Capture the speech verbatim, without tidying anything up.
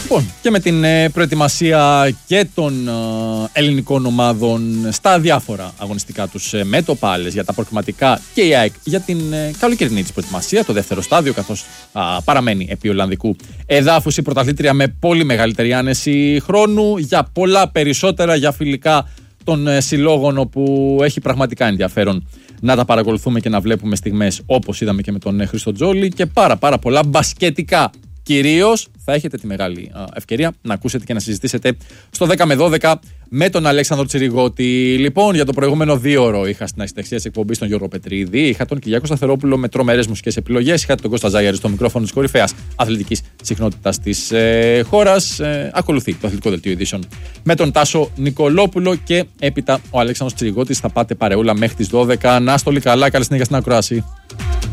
Λοιπόν, και με την ε, προετοιμασία και των ε, ελληνικών ομάδων στα διάφορα αγωνιστικά τους ε, μέτωπα, άλλες για τα προκριματικά και η ΑΕΚ για την ε, καλοκαιρινή της προετοιμασία, το δεύτερο στάδιο, καθώς α, παραμένει επί Ολλανδικού εδάφους η πρωταθλήτρια με πολύ μεγαλύτερη άνεση χρόνου για πολλά περισσότερα, για φιλικά των ε, συλλόγων όπου έχει πραγματικά ενδιαφέρον να τα παρακολουθούμε και να βλέπουμε στιγμές όπως είδαμε και με τον ε, Χρήστο Τζόλι και πάρα πάρα πολλά μπασκετικά. Κυρίως θα έχετε τη μεγάλη α, ευκαιρία να ακούσετε και να συζητήσετε στο δέκα με δώδεκα με τον Αλέξανδρο Τσιριγώτη. Λοιπόν, για το προηγούμενο δύο ώρο είχα στην αστεξία της εκπομπής τον Γιώργο Πετρίδη, είχα τον Κυριάκο Σταθερόπουλο με τρομερές μουσικές επιλογές, είχα τον Κώστα Ζάγιαρη στο μικρόφωνο της κορυφαίας αθλητικής συχνότητας της ε, χώρας. Ε, ακολουθεί το αθλητικό δελτίο ειδήσεων με τον Τάσο Νικολόπουλο και έπειτα ο Αλέξανδρος Τσιριγώτης. Θα πάτε παρεούλα μέχρι τις δώδεκα. Να είστε όλοι καλά, καλή συνέχεια στην ακρόαση.